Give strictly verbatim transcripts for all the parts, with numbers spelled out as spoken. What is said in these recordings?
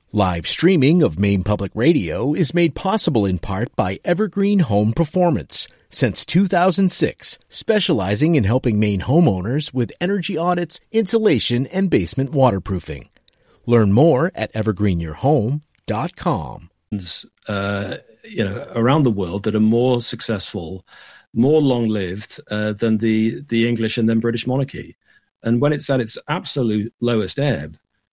Live streaming of Maine Public Radio is made possible in part by Evergreen Home Performance. Since two thousand six, specializing in helping Maine homeowners with energy audits, insulation, and basement waterproofing. Learn more at evergreen your home dot com. Uh, you know, around the world that are more successful, more long-lived uh, than the, the English and then British monarchy. And when it's at its absolute lowest ebb,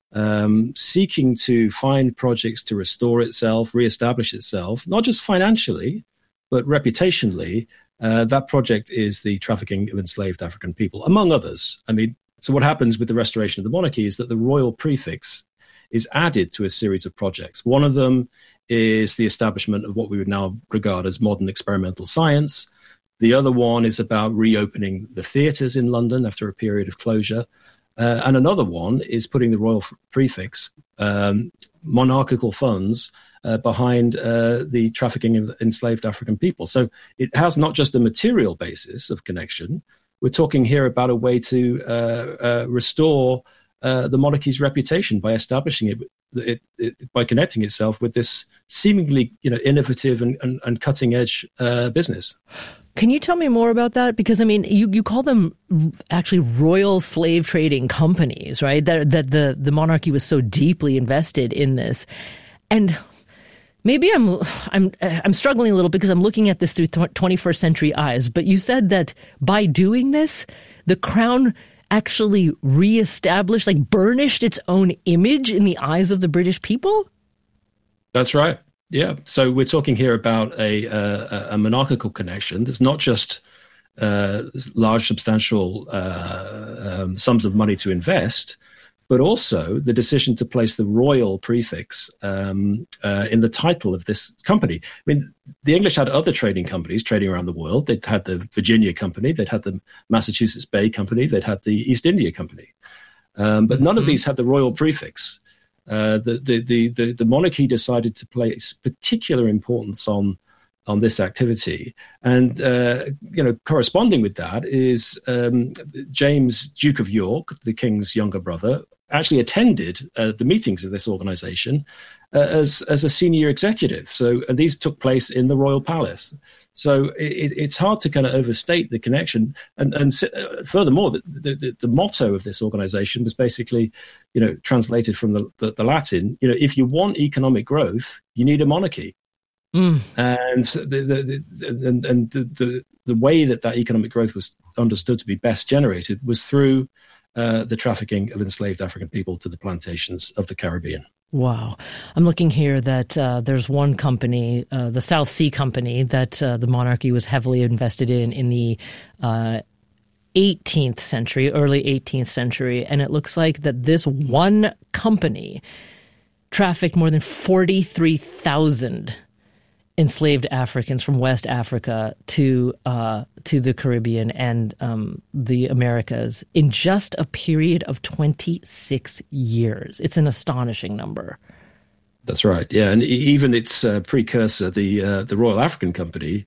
um, seeking to find projects to restore itself, reestablish itself, not just financially, but reputationally, uh, that project is the trafficking of enslaved African people, among others. I mean, so what happens with the restoration of the monarchy is that the royal prefix is added to a series of projects. One of them is the establishment of what we would now regard as modern experimental science. The other one is about reopening the theatres in London after a period of closure. Uh, and another one is putting the royal f- prefix, um, monarchical funds, uh, behind uh, the trafficking of enslaved African people. So it has not just a material basis of connection. We're talking here about a way to uh, uh, restore uh, the monarchy's reputation by establishing it, it, it, by connecting itself with this seemingly, you know, innovative and, and, and cutting-edge uh, business. Can you tell me more about that? Because, I mean, you, you call them actually royal slave trading companies, right? That that the, the monarchy was so deeply invested in this. And maybe I'm I'm I'm struggling a little because I'm looking at this through twenty-first century eyes. But you said that by doing this, the crown actually reestablished, like burnished its own image in the eyes of the British people? That's right. Yeah, so we're talking here about a, a, a monarchical connection. There's not just uh, large, substantial uh, um, sums of money to invest, but also the decision to place the royal prefix um, uh, in the title of this company. I mean, the English had other trading companies trading around the world. They'd had the Virginia Company, they'd had the Massachusetts Bay Company, they'd had the East India Company. Um, but none mm-hmm. of these had the royal prefix. Uh, the, the, the, the monarchy decided to place particular importance on on this activity. And, uh, you know, corresponding with that is um, James, Duke of York, the king's younger brother, actually attended uh, the meetings of this organization uh, as, as a senior executive. So and these took place in the royal palace. So it, it's hard to kind of overstate the connection. And, and uh, furthermore, the, the, the motto of this organization was basically, you know, translated from the, the, the Latin, you know, if you want economic growth, you need a monarchy. Mm. And, the, the, the, and, and the, the, the way that that economic growth was understood to be best generated was through uh, the trafficking of enslaved African people to the plantations of the Caribbean. Wow. I'm looking here that uh, there's one company, uh, the South Sea Company, that uh, the monarchy was heavily invested in in the uh, eighteenth century, early eighteenth century. And it looks like that this one company trafficked more than forty-three thousand enslaved Africans from West Africa to uh, to the Caribbean and um, the Americas in just a period of twenty-six years. It's an astonishing number. That's right. Yeah, and even its uh, precursor, the uh, the Royal African Company,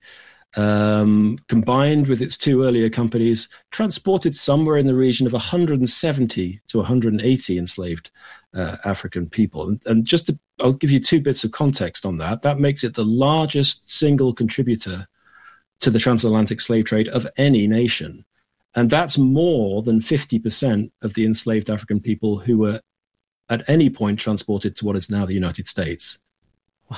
um, combined with its two earlier companies, transported somewhere in the region of one hundred seventy to one hundred eighty enslaved uh, African people. And, and just to, I'll give you two bits of context on that. That makes it the largest single contributor to the transatlantic slave trade of any nation. And that's more than fifty percent of the enslaved African people who were at any point transported to what is now the United States. Wow.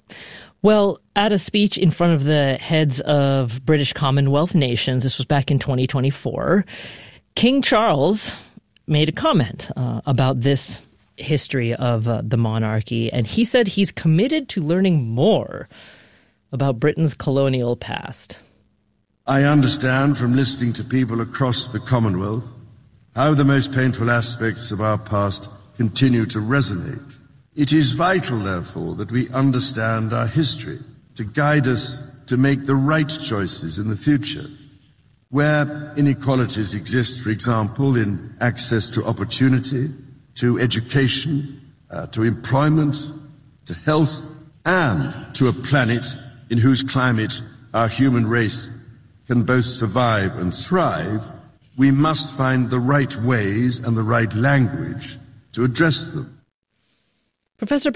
Well, at a speech in front of the heads of British Commonwealth nations, this was back in twenty twenty-four, King Charles made a comment uh, about this history of uh, the monarchy, and he said he's committed to learning more about Britain's colonial past. I understand from listening to people across the Commonwealth how the most painful aspects of our past continue to resonate. It is vital, therefore, that we understand our history to guide us to make the right choices in the future. Where inequalities exist, for example, in access to opportunity, to education, uh, to employment, to health, and to a planet in whose climate our human race can both survive and thrive, we must find the right ways and the right language to address them. Professor